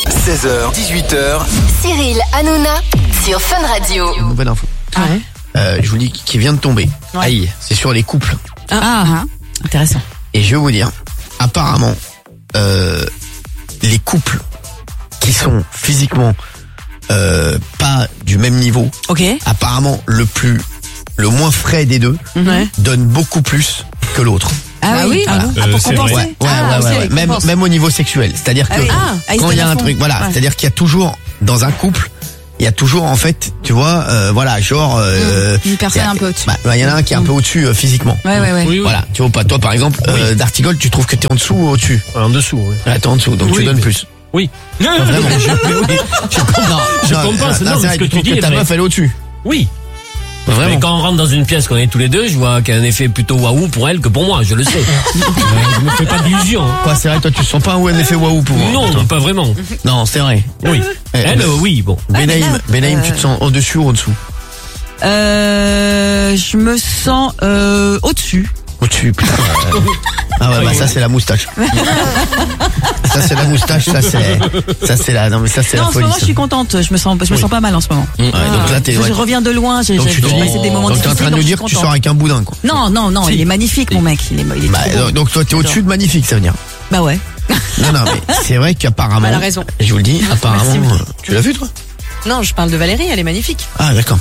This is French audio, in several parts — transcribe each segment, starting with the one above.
16h, 18h. Cyril Hanouna sur Fun Radio. Une nouvelle info. Je vous dis qui vient de tomber. Ouais. Aïe, c'est sur les couples. Intéressant. Et je vais vous dire, apparemment, les couples qui sont physiquement pas du même niveau, Ok. apparemment le moins frais des deux Ouais. donne beaucoup plus que l'autre. Ah oui. Voilà. Pour c'est compenser. vrai. Ouais. Même au niveau sexuel. C'est-à-dire que ils quand se il y a donnent un à fond. truc, voilà, Ouais. c'est-à-dire qu'il y a toujours dans un couple, il y a toujours en fait, tu vois, genre Une personne un peu au-dessus. il y en a un qui est un peu au-dessus physiquement. Ouais. Oui. Voilà, tu vois pas. Toi par exemple, d'Artigol, tu trouves que t'es en dessous ou au-dessus? En dessous, oui. Ouais, t'es en dessous, donc tu Oui, donnes mais- plus. Oui. Non, vraiment. Je compense, non, c'est mais vrai, ce que tu tu trouves dis que est ta vrai. meuf elle est au-dessus. Oui. Vraiment. Mais quand on rentre dans une pièce qu'on est tous les deux, je vois qu'il y a un effet plutôt waouh pour elle que pour moi, je le sais. Je me fais pas d'illusions. Hein. Quoi, c'est vrai, toi tu sens pas un effet waouh pour moi? Non, pas vraiment. Non, c'est vrai. Oui. Elle, oui, bon. Benaïm, tu te sens au-dessus ou au-dessous? Je me sens au-dessus. Au-dessus, putain. Ah ouais, bah ça c'est la moustache. Ça c'est la moustache, ça c'est la, non mais ça c'est Non, la en ce folie. moment, je suis contente. Je me sens pas mal en ce moment. Ouais, donc là t'es, Je reviens de loin. J'ai donc tu te dis, passé des moments donc t'es en difficiles. train de donc nous je dire suis que tu contente. sors avec un boudin quoi. Non, il est magnifique, mon mec. Il est Bah, trop beau. donc toi t'es au-dessus de magnifique, ça veut dire. Bah ouais. Non mais c'est vrai qu'apparemment. Elle a raison. Je vous le dis, apparemment. Tu l'as vu toi? Non, je parle de Valérie, elle est magnifique. Ah d'accord.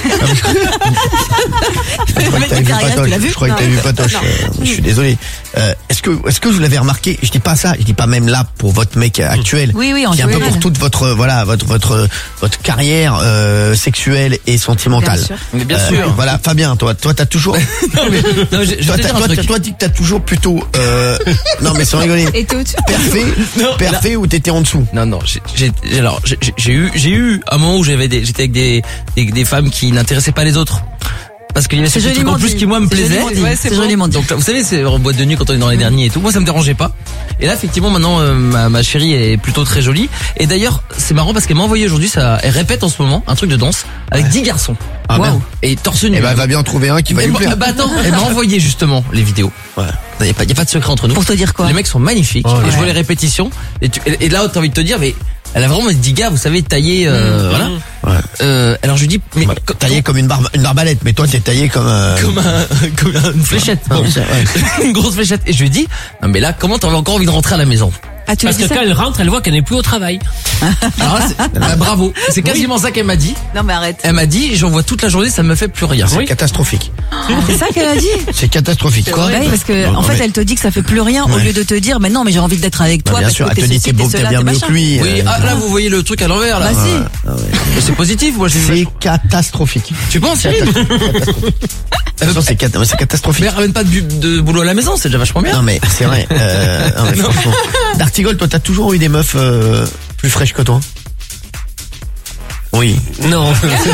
Je crois que t'avais vu Patoche. Tu l'as vu? Je crois que t'avais vu Patoche. Je suis désolé. Est-ce que vous l'avez remarqué? Je dis pas ça. Je dis pas même là pour votre mec actuel. Oui, en Qui est un peu général. pour toute votre votre carrière sexuelle et sentimentale. Bien sûr. Mais bien sûr. Voilà, Fabien, toi t'as toujours. Non, je vais te dire un truc. Toi dis que t'as toujours plutôt. Non mais sans rigoler. Et t'es au-dessus. Parfait ou t'étais en dessous? Non, j'ai eu un moment où j'étais avec des femmes qui n'intéressaient pas les autres. Parce qu'il y avait ce C'est truc en joliment plus dit. qui moi me C'est plaisait. joliment dit. Ouais, c'est C'est beau. joliment dit. Donc vous savez, c'est en boîte de nuit quand on est dans les derniers et tout. Moi ça me dérangeait pas. Et là effectivement maintenant ma chérie est plutôt très jolie. Et d'ailleurs c'est marrant parce qu'elle m'a envoyé aujourd'hui elle répète en ce moment un truc de danse avec 10 garçons. Ah Waouh. ben. Et torse nu. Eh ben, va bien en trouver un qui va lui plaire. Bah attends, elle m'a envoyé justement les vidéos. Ouais. Il y a pas de secret entre nous. Pour te dire quoi? Les mecs sont magnifiques. Oh, et ouais. je vois les répétitions. Et là, t'as envie de te dire, mais elle a vraiment 10 gars, vous savez, taillés, voilà. Ouais. Alors je lui dis, mais Taillé comme une arbalète, mais toi t'es taillé comme. comme une fléchette. Ah, Bon. c'est vrai. Une grosse fléchette. Et je lui dis, non mais là, comment t'avais encore envie de rentrer à la maison? Ah, tu Parce veux que dire quand ça? elle rentre, elle voit qu'elle n'est plus au travail. Alors là, bah, bravo. C'est quasiment ça qu'elle m'a dit. Non, mais arrête. Elle m'a dit, j'en vois toute la journée, ça me fait plus rien. C'est catastrophique. C'est ça qu'elle a dit? C'est catastrophique. Bah oui, parce que, Non, en fait, mais- elle te dit que ça fait plus rien au Ouais. lieu de te dire, mais non, mais j'ai envie d'être avec Bah, toi. bien parce sûr, que elle te t'es dit ceci, t'es beau, t'es t'es cela, bien t'es mieux machin. que lui. Oui, là vous voyez le truc à l'envers là. Bah si. Mais c'est positif, moi j'ai C'est catastrophique. Tu penses, Cyril? Attention, c'est catastrophique. Mais ramène pas de boulot à la maison, c'est déjà vachement bien. Non mais c'est vrai. Non, mais franchement. D'Artigol, toi t'as toujours eu des meufs plus fraîches que toi? Oui. Non.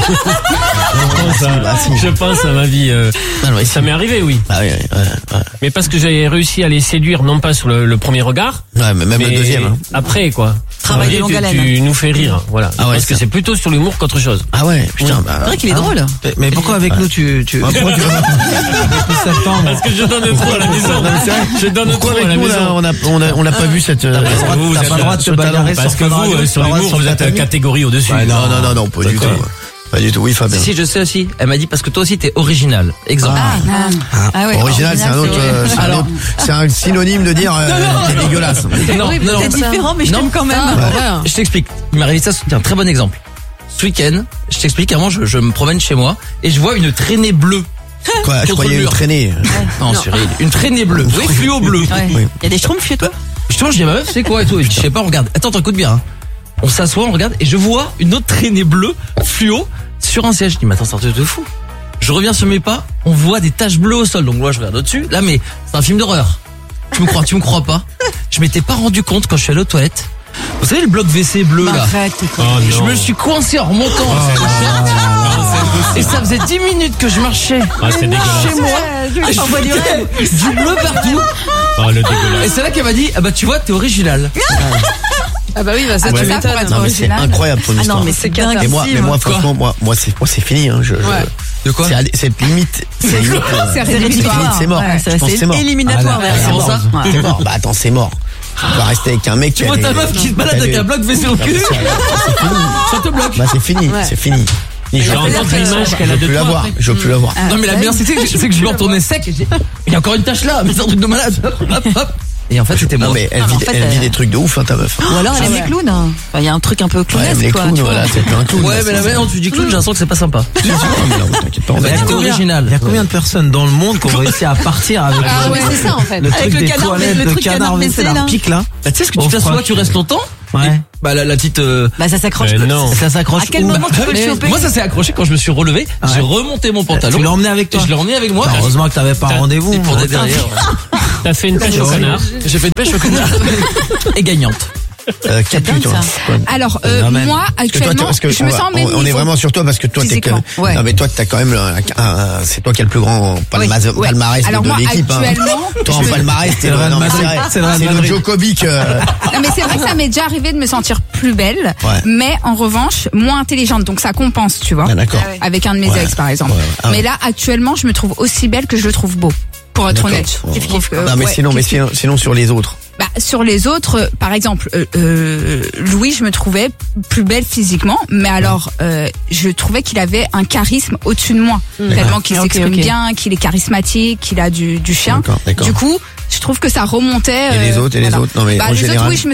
bah, si. Je pense à ma vie. Non, mais Ça m'est arrivé, oui. Bah oui, ouais. Mais parce que j'ai réussi à les séduire, non pas sur le premier regard. Ouais, mais même mais le deuxième. Hein. Après, quoi. Travail de Tu- longue haleine. Tu nous fais rire, voilà. Ah ouais, parce que ça. c'est plutôt sur l'humour qu'autre chose. Ah ouais, putain. Bah, C'est vrai qu'il est drôle. Mais pourquoi avec nous tu Bah, pourquoi tu vas- Parce que je donne trop à la maison. Je donne trop pourquoi à avec la nous maison. là, on n'a pas vu cette. Vous, vous T'as êtes pas le droit de te bagarrer parce que sur Fun vous, Radio, sur t'as pas le droit l'humour, de vous êtes ta vie. catégorie au-dessus. Non, pas du tout. Pas du tout. Oui, Fabien. Si, je sais aussi. Elle m'a dit parce que toi aussi t'es original. Exemple. Ah ouais. Original, c'est un autre. C'est un synonyme de dire t'es dégueulasse. Non, Oui, non, c'est différent, mais je Non. t'aime quand même. Je t'explique. Il m'est arrivé ça, c'est un très bon exemple. Ce week-end, je t'explique, avant je me promène chez moi et je vois une traînée bleue. Quoi, je Contre croyais le une mur. traînée. Non, Cyril, une traînée bleue. Oui, fluo bleu. Ouais. Oui. Il y a des schtroumpfs chez toi? Justement, je dis à ma meuf, c'est quoi et tout. Et je dis, je sais pas, on regarde. Attends, écoute bien. Hein. On s'assoit, on regarde et je vois une autre traînée bleue fluo sur un siège. Je dis, mais attends, c'est un truc de fou. Je reviens sur mes pas, on voit des taches bleues au sol. Donc moi, je regarde au-dessus. Là, mais c'est un film d'horreur. Tu me crois pas? Je m'étais pas rendu compte quand je suis allé aux toilettes. Vous savez le bloc WC bleu là? Arrête, quoi. Oh, Je non. me suis coincé en remontant. Et ça faisait 10 minutes que je marchais Ah, c'est dégueulasse. chez moi. Et je Envoie du rêve. du bleu partout. Oh, le dégueulasse. Et c'est là qu'elle m'a dit, ah bah tu vois, t'es original. Ah bah oui, bah ça Ah, tu ouais. m'étonnes. Pour être Non mais c'est original. incroyable ton Ah histoire. non, mais c'est dingue. mais moi, Quoi franchement, moi c'est fini. Hein. De quoi? C'est limite. C'est limite. C'est C'est limite, rédhibitoire. c'est mort. Ouais, Je pense que c'est mort. éliminatoire. Ah, là, vers c'est la pour mort. ça. Ouais. C'est mort. Bah attends, c'est mort. Tu vas rester avec un mec qui Tu vois ta meuf qui se balade avec un bloc fessé au cul. Ça te bloque. Bah c'est fini, c'est fini. J'ai encore l'image qu'elle a de toi. Je veux plus la voir. Non mais la meilleure c'est que je lui retournais sec. Il y a encore une tache là, mais c'est un truc de malade. Hop, hop. Et en fait c'était moi. Non mais elle vit des trucs de ouf, ta meuf. Ou alors elle aime les clowns. Enfin, il y a un truc un peu Ouais, clownesque, les quoi. clowns, tu vois. voilà, c'est un clown. Ouais mais la manière dont tu dis clown, j'ai l'impression que c'est pas sympa. Non, mais non, t'inquiète pas, on va C'est original. Il y a combien de personnes dans le monde qui ont réussi à partir avec Ah ouais, c'est ça en fait. le Avec truc le des canard, toilettes, le le truc canard WC, canard la WC, pique là? Bah tu sais ce que tu Au t'assois, froid. tu restes longtemps. Ouais. Bah la petite. Bah ça s'accroche. Non. Ça s'accroche. À quel moment tu peux le choper? Moi ça s'est accroché quand je me suis relevé. J'ai remonté mon pantalon. Tu l'as emmené avec toi? Je l'ai emmené avec moi. Bah, heureusement que t'avais pas rendez-vous. Et pour des derrière. T'as fait une pêche au canard. J'ai fait une pêche au canard. Et gagnante. Capu, toi. Alors, Phénomène. moi, actuellement, parce que je me sens même on est niveau. vraiment sur toi parce que toi t'es Physiquement, ouais. non mais toi t'as quand même c'est toi qui as le plus grand palmarès Oui, ouais. palmarès Alors de moi, l'équipe. actuellement, Toi en palmarès t'es le Real non, mais Madrid. c'est vrai, C'est le Real c'est le Madrid. Djokovic. Non mais c'est vrai que ça m'est déjà arrivé de me sentir plus belle, Ouais. mais en revanche moins intelligente, donc ça compense, tu vois. Ah, d'accord. Avec un de mes Ouais. ex par exemple. Ouais. Ah mais ouais. là actuellement, je me trouve aussi belle que je le trouve beau. Pour être D'accord. honnête. Ouais. Je trouve que, Non mais ouais, sinon sur les autres. Bah, sur les autres, par exemple, Louis, je me trouvais plus belle physiquement, mais alors je trouvais qu'il avait un charisme au-dessus de moi, tellement qu'il Ok, s'exprime ok. bien, qu'il est charismatique, qu'il a du chien. D'accord. Du coup, je trouve que ça remontait. Et les autres, voilà. Non mais Bah, en les général. autres, oui, je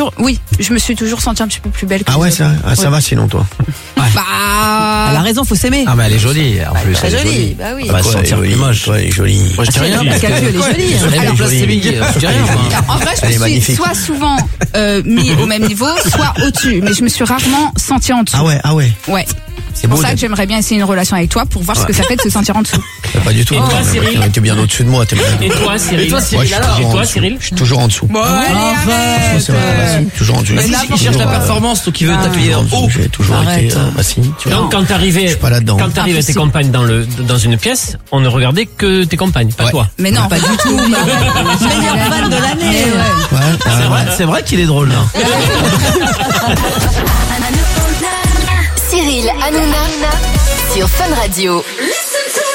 me suis toujours sentie un petit peu plus belle que Ah ouais les ça autres. ça va sinon toi. Bah, Elle a raison, faut s'aimer. Ah, mais elle est jolie, en plus. très elle est jolie, bah oui. Elle va se Toi, elle est sentir plus jolie, moche. toi elle est jolie. Moi je dis rien. Parce qu'elle est jolie. Elle est Alors, place streaming. Je dis rien. moi. En vrai, Elle est je me suis magnifique. soit souvent mis au même niveau, soit au-dessus, mais je me suis rarement sentie en dessous. Ah ouais. Ouais. C'est C'est pour beau. ça que j'aimerais bien essayer une relation avec toi pour voir ce que ça fait de se sentir en dessous. Pas du tout. Et toi, Cyril T'es bien au-dessus de moi. Et toi, Cyril? Et toi, Cyril, alors? Et toi, en dessous. Cyril? Je suis toujours en dessous. Bon, allez, arrête. C'est vrai, bah, si, toujours en dessous. Mais il cherche la performance, toi qui veux t'appuyer en haut. J'ai toujours Arrête. été. Bah si. Tu vois. Donc quand Je t'arrivais, suis pas là-dedans. quand t'arrivais tes compagnes dans une pièce, on ne regardait que tes compagnes, pas Ouais. toi. Mais non, pas du tout. Meilleure fan de l'année. Ouais. C'est vrai qu'il est drôle, là. Cyril Hanouna sur Fun Radio.